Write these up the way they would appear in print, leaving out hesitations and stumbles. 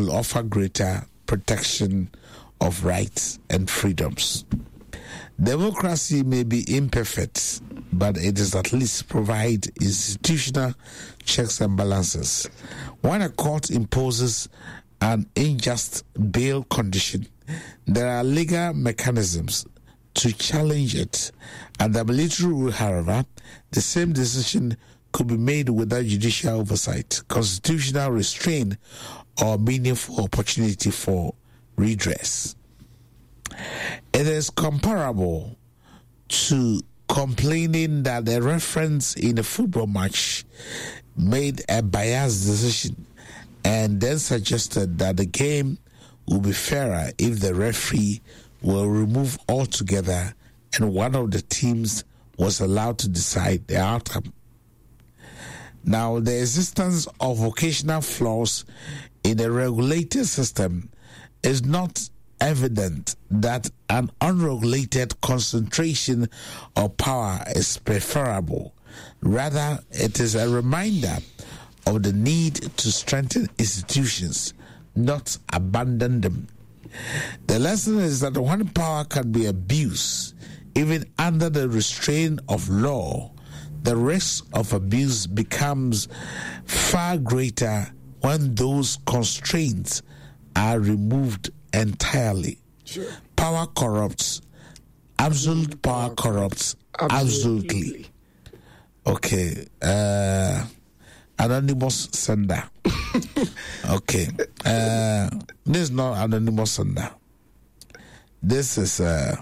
will offer greater protection of rights and freedoms. Democracy may be imperfect, but it is at least provide institutional checks and balances. When a court imposes an unjust bail condition, there are legal mechanisms to challenge it. Under military rule, however, the same decision could be made without judicial oversight, constitutional restraint, or meaningful opportunity for redress. It is comparable to complaining that the reference in a football match made a biased decision and then suggested that the game would be fairer if the referee were removed altogether and one of the teams was allowed to decide the outcome. Now, the existence of occasional flaws in the regulated system is not evident that an unregulated concentration of power is preferable. Rather, it is a reminder of the need to strengthen institutions, not abandon them. The lesson is that when power can be abused, even under the restraint of law, the risk of abuse becomes far greater when those constraints are removed entirely. Sure. Power corrupts. Absolute power corrupts. Absolutely. Okay. Anonymous sender. Okay. This is not anonymous sender. This is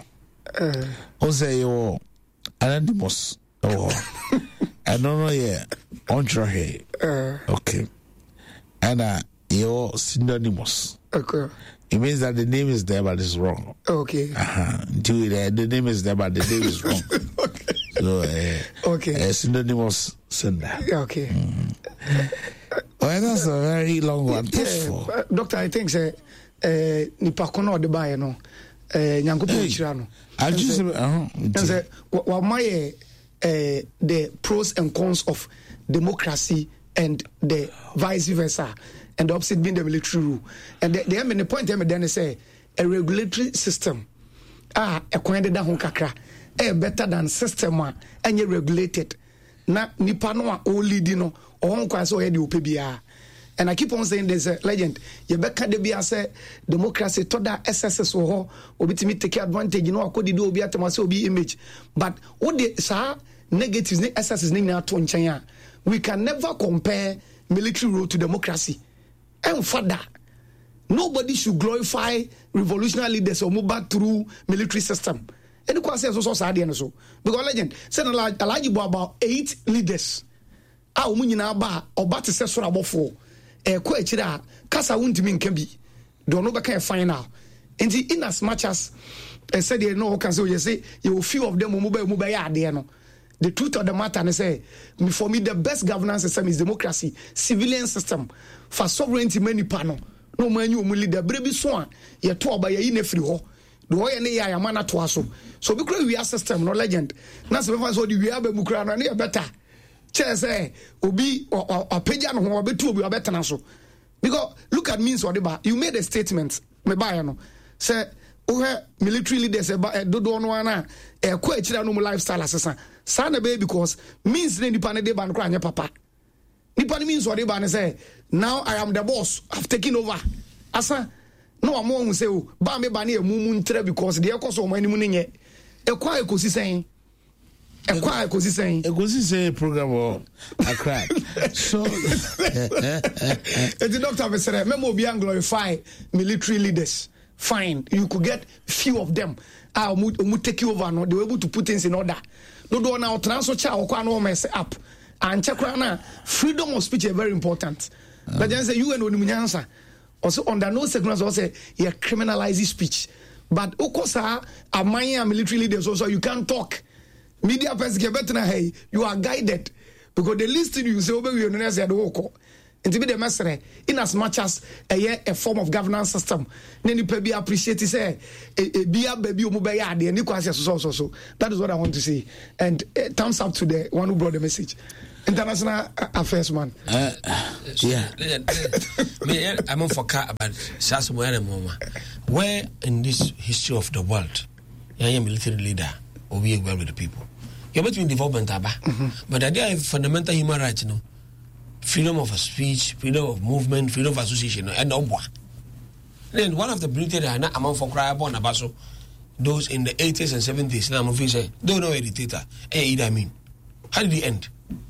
you anonymous. Oh, I don't know yet. Okay. And you're synonymous. Okay. It means that the name is there but it's wrong. Okay. The name is there but the name is wrong. Okay. So, okay. Synonymous sender. Okay. Well, that's a very long one. Yeah, Doctor, I think nipa kono de ba no nyankopo chira no. I just say what my the pros and cons of democracy and the vice versa, and the opposite being the military rule. And the point then say a regulatory system a kwende da ho kakra better than system and you regulated na nipa no a o lead no o kwa so ye de opebia. And I keep on saying there's a legend. You beka de bia say democracy to da SSS wo ho obitimi take advantage no akodi do obi atama say obi image. But what the sa negatives ne SSS ne na to nchen a, we can never compare military rule to democracy. And further, nobody should glorify revolutionary leaders or move back through military system. And the question is also so because legend said about 8 leaders. Ah, umunyina ba obate se so abofo ko akira kasa wuntimi nka don't know beka final. And in as much as said you know can say you say you few of them mobile ya ade no. The truth of the matter is say for me the best governance system is democracy, civilian system for sovereignty many panel. No man you leader brebi so a ye to oba ye na free ho. The way ne ya mana to aso. So because we are system no legend. Na se so the we have mukra no na better. Che say obi opeja no ho obetu obi obetena so. Because look at means what you made a statement me buy no. Say military leaders dodo no ana ko akira no lifestyle asesa. Sana be because means ne nipa ne de ban kra anya papa. Nipa ne means what they ban say now I am the boss, I've taken over. Asa no among say o ba me ba na emumu ntre because the ekoso o mani mu nye ekwa ekosisen ekosisen program o akra so the doctor said memo be glorify military leaders fine you could get few of them take you over no they were able to put things in order no do now transfer cha okwa no mess up and check na freedom of speech is very important. But then say you and Onimunyansa also under no circumstances also you criminalize speech. But okosa amanya military leaders also you can't talk. Media person get better na hey you are guided because the least thing you say obey you no say the woko. And to be the master in as much as a form of governance system nani pe appreciate say bia baby o mo be ya de ni kwase so that is what I want to say. And thumbs up to the one who brought the message. international affairs man. Yeah. I'm on for car about Sasmoya Moma. Where in this history of the world, I am a military leader or we well with the people. You're between development, but the idea of fundamental human rights, freedom of speech, freedom of movement, freedom of association, and no one. Then one of the military I'm on for cry upon Abaso, those in the 80s and 70s, now I'm say, don't know a dictator. Idi Amin. How did he end?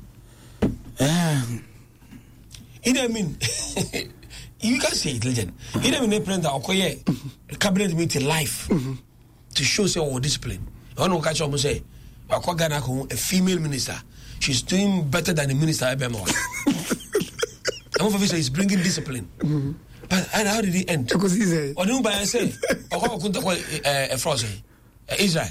Idi Amin. You can say it, legend. Idi Amin, president Okoye, cabinet meeting life to show say discipline. I want to catch up and say, a female minister, she's doing better than the minister Ebemo. I'm for he's bringing discipline. But and how did he end? Because he said, or no, by I say, a frozen Israel.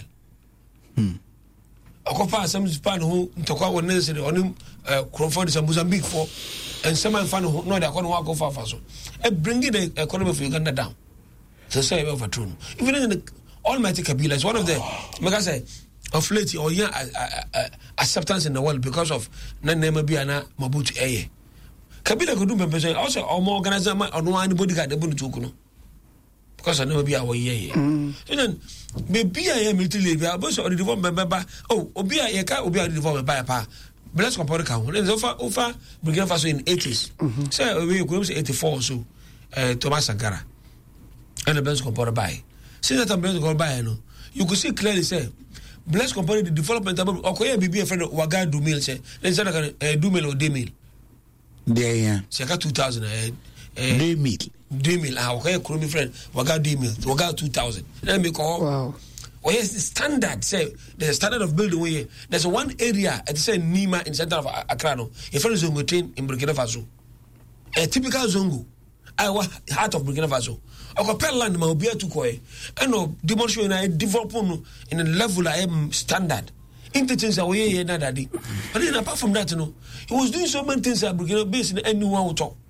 Occupy some span who to call necessary on him, Crawford and Mozambique for, and someone found who know that I can't walk off Faso. And bringing the economy of Uganda down. So say over true. Even in the Almighty Kabila is one of the, like I say, of late or acceptance in the world because of Nanabiana Mabutu Eye. Kabila could do me also or more organizer or no anybody got the Bunu because I never be our year. So then maybe I am military leader, but also the development by Obia Eka Obia development by a pa. Bless Comport Count. And over Burkina Faso in 80s. So we go to 84 so Thomas Sankara and the Bless Comport by. Since that I'm going to by you could see clearly say Bless Comport the development of Okoye be a friend of Waga Dumil say let's say Dumil or Demil. Yeah. Circa 2000 Demil. Okay, Kurumi friend, Waga Demil, Waga 2000. Let me call. Wow. Well, yes, the standard. Say there's a standard of building where there's one area at the same Nima in the center of Akrano. A friend Zongo train in Burkina Faso. A typical Zongo. I was heart of Burkina Faso. I got pell land, my Obia to Koi. I know demonstration I develop in a level I am standard. Interchange away here, daddy. But then apart from that, he was doing so many things at Burkina based in anyone who talk.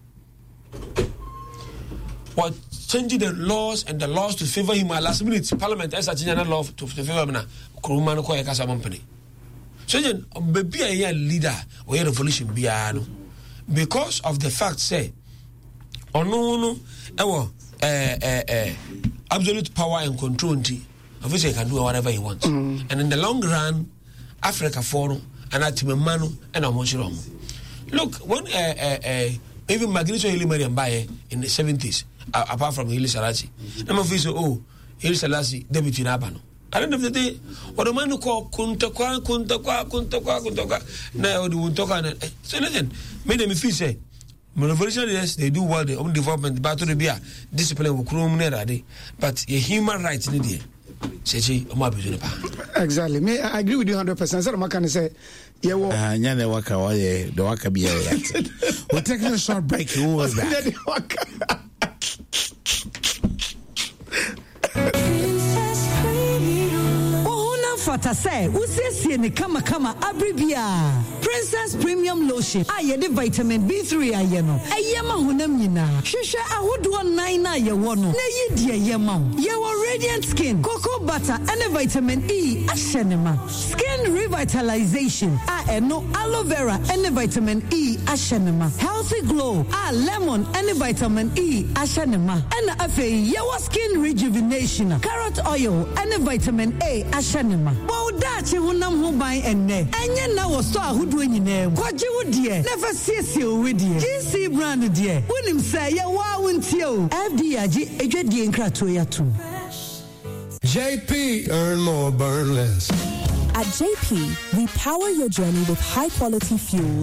What changing the laws and the laws to favor him at last minute, Parliament has a general law to favor him. Kurumano Koya Casa Company. So then, be a leader or a revolution biano. Because of the fact, say, absolute power and control, obviously, he can do whatever he wants. And in the long run, Africa Forum, and Atimemano, and Amonchirom. Look, when even Magneto Elimari Mbaye in the 70s, apart from Haile Selassie, number of Haile Selassie, deputy Nabano. At the end of the day, what a man who called Kuntakwa, now the Wuntoka. So listen, made them feel say, revolutionaries, they do well, their own development, but to be discipline will croom nerade, but a human rights in the exactly. Me, I agree with you 100%. So, I say, yeah, well, the waka be we're taking a short break. Who was that? Fata say, usiesi ni kama abribia. Princess Premium Lotion. Aye de vitamin B3 ayeno. Ayema hunam nyina. Shisha ahudu 9 na yewono. Na yidie yema. Yewo radiant skin, cocoa butter and vitamin E ashenema. Skin revitalization. Eno aloe vera and vitamin E ashenema. Healthy glow. Lemon and vitamin E ashenema. And afe yewo skin rejuvenation. Carrot oil and vitamin A ashenema. Well, that's who nam who buy and ne. And you know, so who do you name? What you would dear? Never see you with you. GC brand dear. When him say, ya wow, and you. FDIG, a dready and cratoya too. JP, earn more, burn less. At JP, we power your journey with high quality fuel